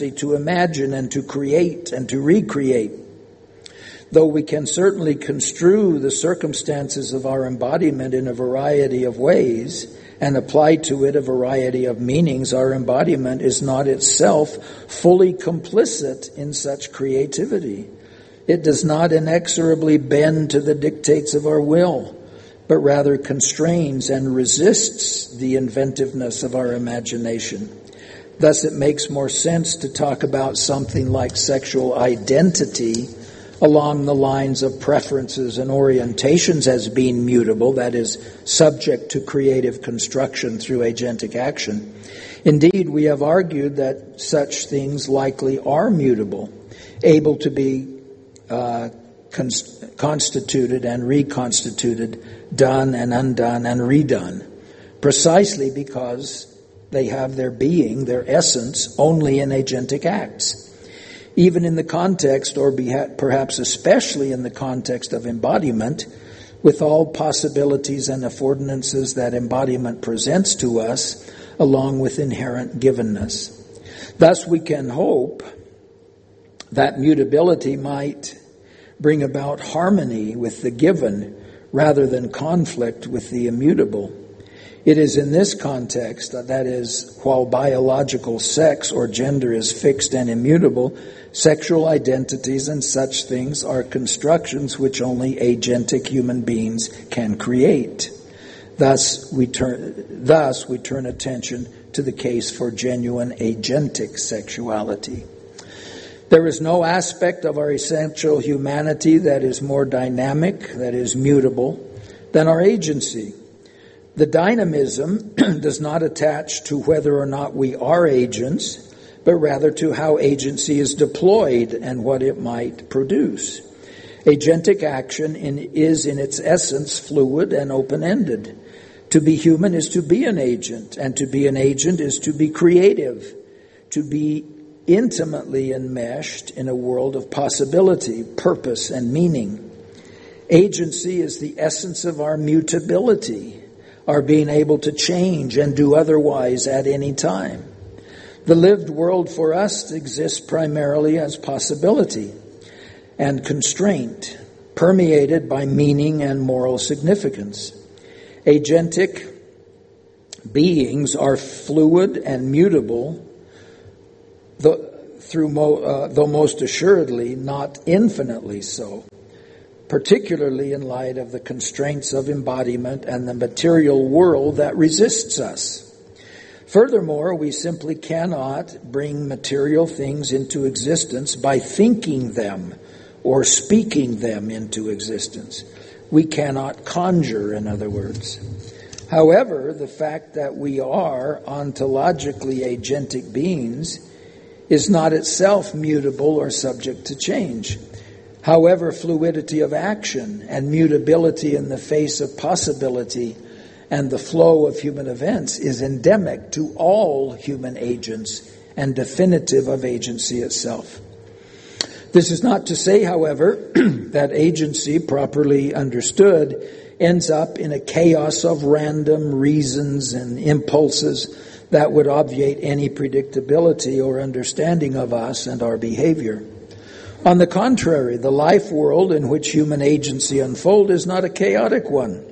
capacity to imagine and to create and to recreate. Though we can certainly construe the circumstances of our embodiment in a variety of ways and apply to it a variety of meanings, our embodiment is not itself fully complicit in such creativity. It does not inexorably bend to the dictates of our will, but rather constrains and resists the inventiveness of our imagination. Thus, it makes more sense to talk about something like sexual identity along the lines of preferences and orientations as being mutable, that is, subject to creative construction through agentic action. Indeed, we have argued that such things likely are mutable, able to be constituted and reconstituted, done and undone and redone, precisely because they have their being, their essence, only in agentic acts. Even in the context, or perhaps especially in the context of embodiment, with all possibilities and affordances that embodiment presents to us, along with inherent givenness. Thus, we can hope that mutability might bring about harmony with the given rather than conflict with the immutable. It is in this context, that is, while biological sex or gender is fixed and immutable, sexual identities and such things are constructions which only agentic human beings can create. Thus we turn attention to the case for genuine agentic sexuality. There is no aspect of our essential humanity that is more dynamic, that is mutable, than our agency. The dynamism does not attach to whether or not we are agents, but rather to how agency is deployed and what it might produce. Agentic action is in its essence fluid and open-ended. To be human is to be an agent, and to be an agent is to be creative, to be intimately enmeshed in a world of possibility, purpose, and meaning. Agency is the essence of our mutability, our being able to change and do otherwise at any time. The lived world for us exists primarily as possibility and constraint, permeated by meaning and moral significance. Agentic beings are fluid and mutable, though most assuredly not infinitely so, particularly in light of the constraints of embodiment and the material world that resists us. Furthermore, we simply cannot bring material things into existence by thinking them or speaking them into existence. We cannot conjure, in other words. However, the fact that we are ontologically agentic beings is not itself mutable or subject to change. However, fluidity of action and mutability in the face of possibility and the flow of human events is endemic to all human agents and definitive of agency itself. This is not to say, however, that agency, properly understood, ends up in a chaos of random reasons and impulses that would obviate any predictability or understanding of us and our behavior. On the contrary, the life world in which human agency unfolds is not a chaotic one.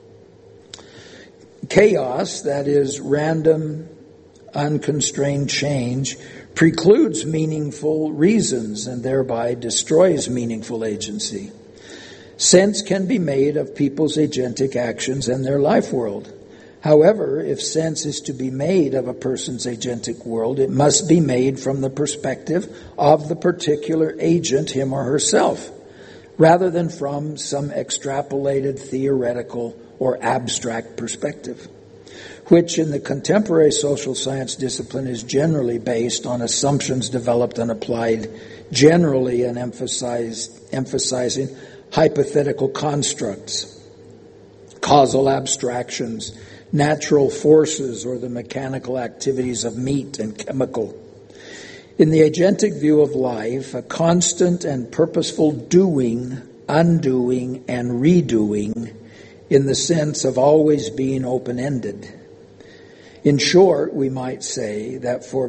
Chaos, that is, random, unconstrained change, precludes meaningful reasons and thereby destroys meaningful agency. Sense can be made of people's agentic actions and their life world. However, if sense is to be made of a person's agentic world, it must be made from the perspective of the particular agent, him or herself, rather than from some extrapolated theoretical or abstract perspective, which in the contemporary social science discipline is generally based on assumptions developed and applied generally and emphasizing hypothetical constructs, causal abstractions, natural forces, or the mechanical activities of meat and chemical. In the agentic view of life, a constant and purposeful doing, undoing, and redoing in the sense of always being open-ended. In short, we might say that for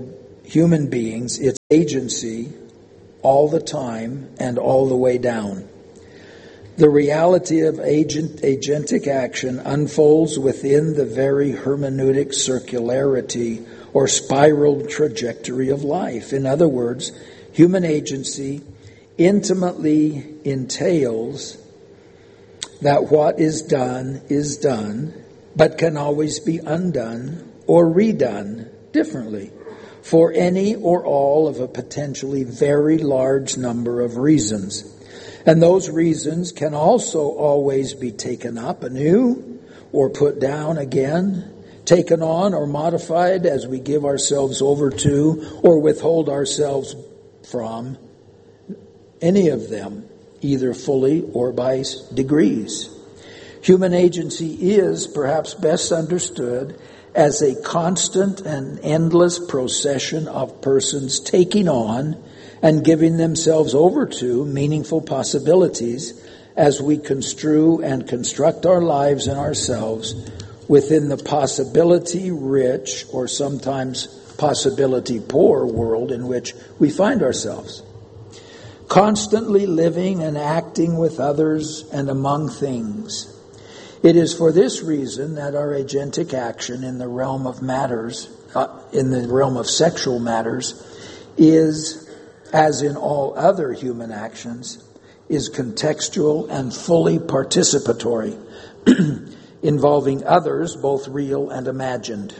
human beings, its agency all the time and all the way down. The reality of agentic action unfolds within the very hermeneutic circularity or spiral trajectory of life. In other words, human agency intimately entails that what is done, but can always be undone or redone differently for any or all of a potentially very large number of reasons. And those reasons can also always be taken up anew or put down again, taken on or modified as we give ourselves over to or withhold ourselves from any of them, either fully or by degrees. Human agency is perhaps best understood as a constant and endless procession of persons taking on and giving themselves over to meaningful possibilities as we construe and construct our lives and ourselves within the possibility-rich or sometimes possibility-poor world in which we find ourselves. Constantly living and acting with others and among things. It is for this reason that our agentic action in the realm of matters, in the realm of sexual matters, is, as in all other human actions, is contextual and fully participatory, involving others, both real and imagined.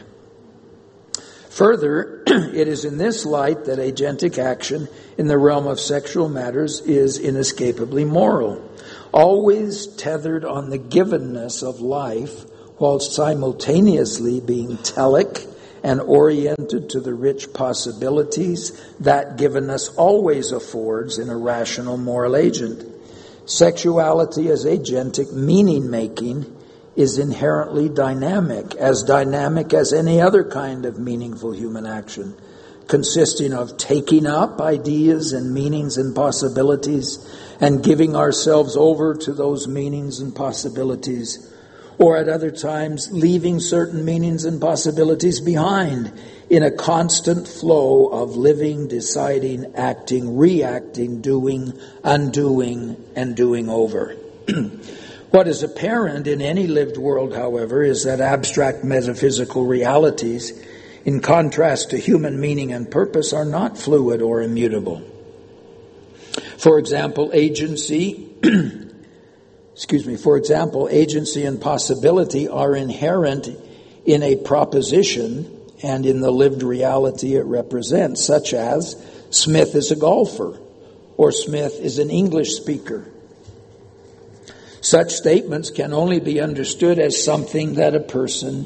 Further, it is in this light that agentic action in the realm of sexual matters is inescapably moral, always tethered on the givenness of life, while simultaneously being telic and oriented to the rich possibilities that givenness always affords in a rational moral agent. Sexuality as agentic meaning-making is inherently dynamic as any other kind of meaningful human action, consisting of taking up ideas and meanings and possibilities and giving ourselves over to those meanings and possibilities, or at other times leaving certain meanings and possibilities behind in a constant flow of living, deciding, acting, reacting, doing, undoing, and doing over. What is apparent in any lived world, however, is that abstract metaphysical realities, in contrast to human meaning and purpose, are not fluid or immutable. For example, agency and possibility are inherent in a proposition and in the lived reality it represents, such as Smith is a golfer or Smith is an English speaker. Such statements can only be understood as something that a person,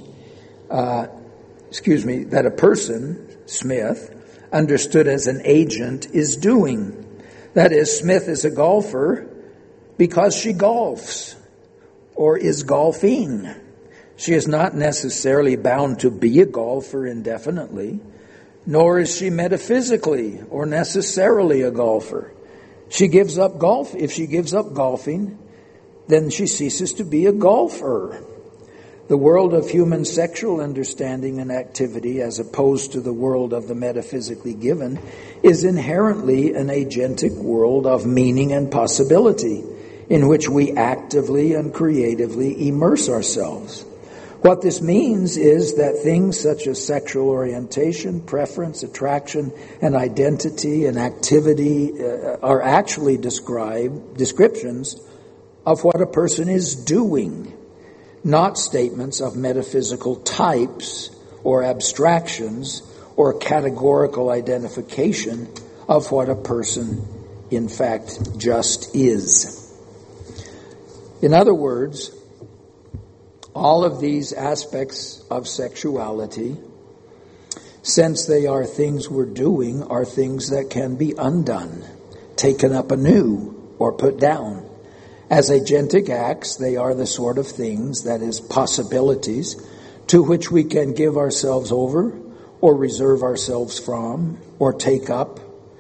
Smith, understood as an agent, is doing. That is, Smith is a golfer because she golfs or is golfing. She is not necessarily bound to be a golfer indefinitely, nor is she metaphysically or necessarily a golfer. She gives up golf. If she gives up golfing, then she ceases to be a golfer. The world of human sexual understanding and activity, as opposed to the world of the metaphysically given, is inherently an agentic world of meaning and possibility, in which we actively and creatively immerse ourselves. What this means is that things such as sexual orientation, preference, attraction, and identity and activity are actually descriptions of what a person is doing, not statements of metaphysical types or abstractions or categorical identification of what a person in fact just is. In other words, all of these aspects of sexuality, since they are things we're doing, are things that can be undone, taken up anew, or put down. As agentic acts, they are the sort of things, that is, possibilities, to which we can give ourselves over, or reserve ourselves from, or take up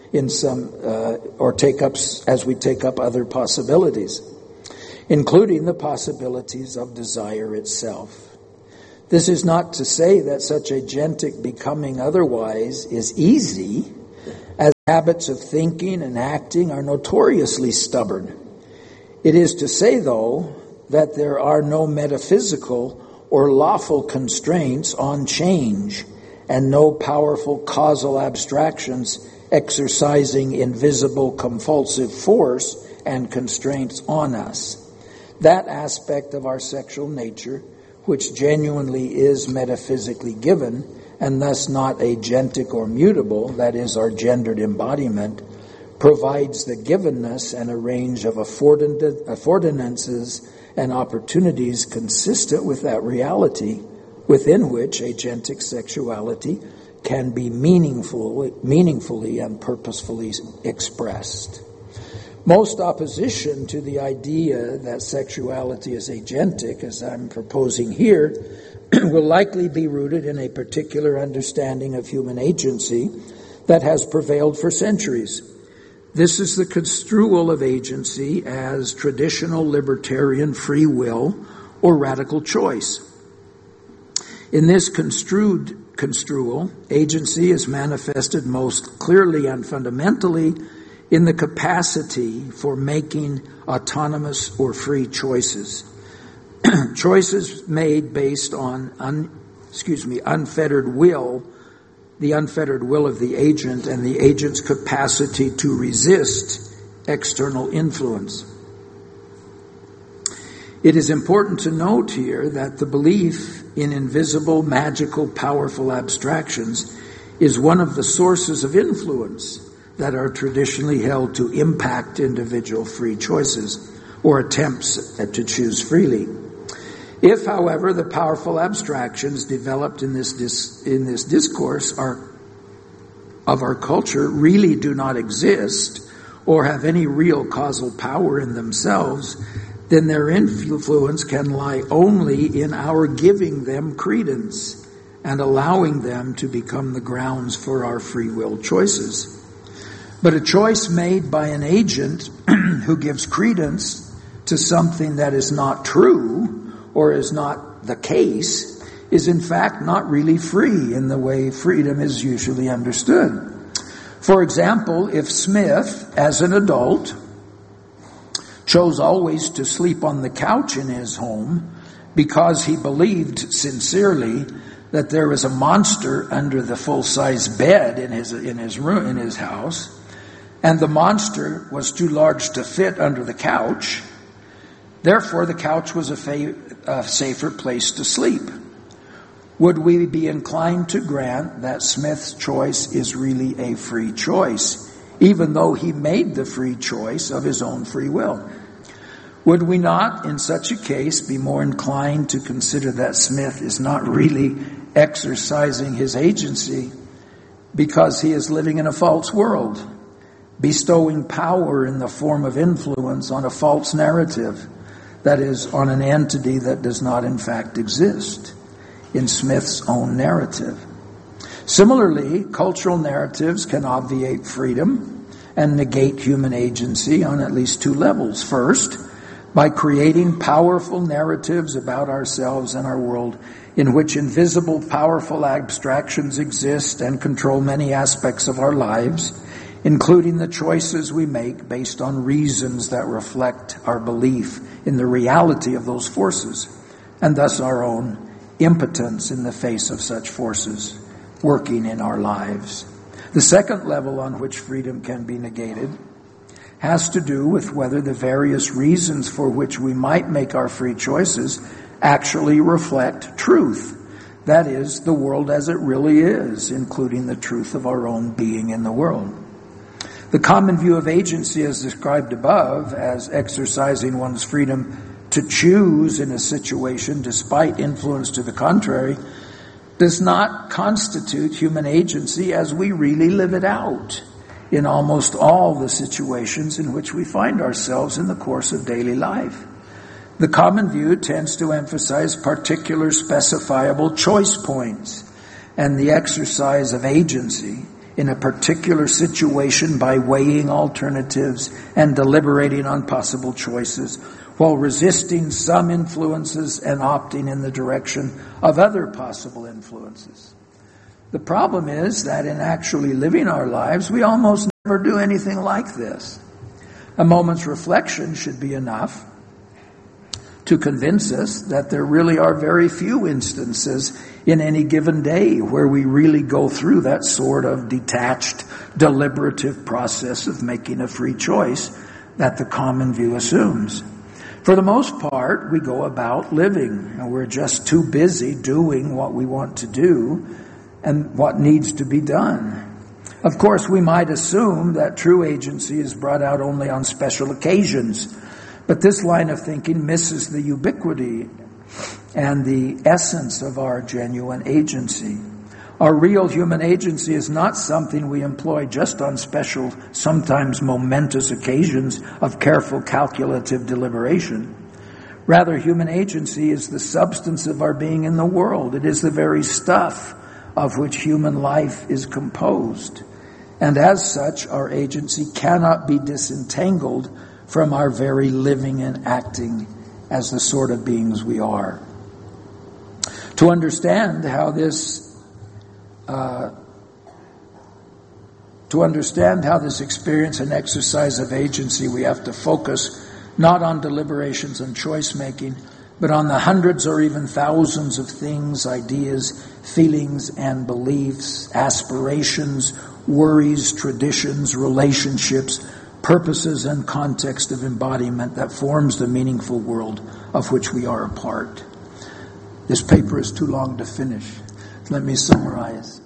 as we take up other possibilities, including the possibilities of desire itself. This is not to say that such agentic becoming otherwise is easy, as habits of thinking and acting are notoriously stubborn. It is to say, though, that there are no metaphysical or lawful constraints on change, and no powerful causal abstractions exercising invisible compulsive force and constraints on us. That aspect of our sexual nature, which genuinely is metaphysically given, and thus not agentic or mutable, that is, our gendered embodiment, provides the givenness and a range of affordances and opportunities consistent with that reality, within which agentic sexuality can be meaningfully and purposefully expressed. Most opposition to the idea that sexuality is agentic, as I'm proposing here, will likely be rooted in a particular understanding of human agency that has prevailed for centuries. This is the construal of agency as traditional libertarian free will or radical choice. In this construal, agency is manifested most clearly and fundamentally in the capacity for making autonomous or free choices. Choices made based on unfettered will, the unfettered will of the agent and the agent's capacity to resist external influence. It is important to note here that the belief in invisible, magical, powerful abstractions is one of the sources of influence that are traditionally held to impact individual free choices or attempts to choose freely. If, however, the powerful abstractions developed in this discourse of our culture really do not exist or have any real causal power in themselves, then their influence can lie only in our giving them credence and allowing them to become the grounds for our free will choices. But a choice made by an agent who gives credence to something that is not true or is not the case is in fact not really free in the way freedom is usually understood. For example, if Smith, as an adult, chose always to sleep on the couch in his home because he believed sincerely that there was a monster under the full-size bed in his house, and the monster was too large to fit under the couch, therefore the couch was a safer place to sleep. Would we be inclined to grant that Smith's choice is really a free choice, even though he made the free choice of his own free will? Would we not, in such a case, be more inclined to consider that Smith is not really exercising his agency because he is living in a false world, bestowing power in the form of influence on a false narrative, that is, on an entity that does not in fact exist in Smith's own narrative? Similarly, cultural narratives can obviate freedom and negate human agency on at least two levels. First, by creating powerful narratives about ourselves and our world in which invisible, powerful abstractions exist and control many aspects of our lives, including the choices we make based on reasons that reflect our belief in the reality of those forces, and thus our own impotence in the face of such forces working in our lives. The second level on which freedom can be negated has to do with whether the various reasons for which we might make our free choices actually reflect truth. That is, the world as it really is, including the truth of our own being in the world. The common view of agency as described above as exercising one's freedom to choose in a situation despite influence to the contrary does not constitute human agency as we really live it out in almost all the situations in which we find ourselves in the course of daily life. The common view tends to emphasize particular specifiable choice points and the exercise of agency in a particular situation by weighing alternatives and deliberating on possible choices, while resisting some influences and opting in the direction of other possible influences. The problem is that in actually living our lives, we almost never do anything like this. A moment's reflection should be enough to convince us that there really are very few instances in any given day where we really go through that sort of detached, deliberative process of making a free choice that the common view assumes. For the most part, we go about living, and we're just too busy doing what we want to do and what needs to be done. Of course, we might assume that true agency is brought out only on special occasions, but this line of thinking misses the ubiquity and the essence of our genuine agency. Our real human agency is not something we employ just on special, sometimes momentous occasions of careful calculative deliberation. Rather, human agency is the substance of our being in the world. It is the very stuff of which human life is composed. And as such, our agency cannot be disentangled from our very living and acting as the sort of beings we are. To understand how this experience and exercise of agency, we have to focus not on deliberations and choice making, but on the hundreds or even thousands of things, ideas, feelings and beliefs, aspirations, worries, traditions, relationships, purposes and context of embodiment that forms the meaningful world of which we are a part. This paper is too long to finish. Let me summarize.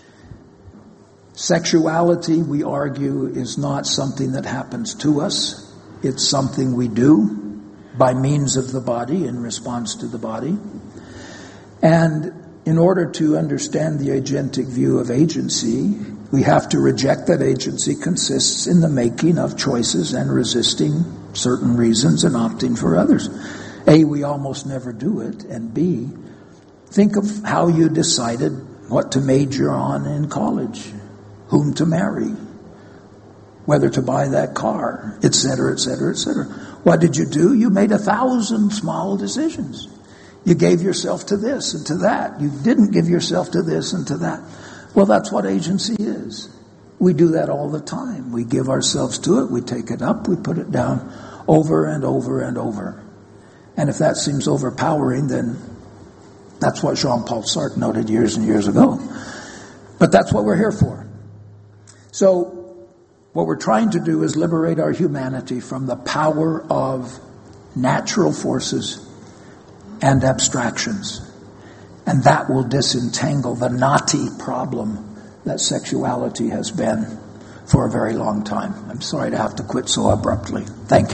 Sexuality, we argue, is not something that happens to us. It's something we do by means of the body, in response to the body. And in order to understand the agentic view of agency, we have to reject that agency consists in the making of choices and resisting certain reasons and opting for others. A, we almost never do it. And B, think of how you decided what to major on in college, whom to marry, whether to buy that car, etc., etc., etc. What did you do? You made 1,000 small decisions. You gave yourself to this and to that. You didn't give yourself to this and to that. Well, that's what agency is. We do that all the time. We give ourselves to it. We take it up. We put it down over and over and over. And if that seems overpowering, then that's what Jean-Paul Sartre noted years and years ago. But that's what we're here for. So what we're trying to do is liberate our humanity from the power of natural forces and abstractions. And that will disentangle the knotty problem that sexuality has been for a very long time. I'm sorry to have to quit so abruptly. Thank you.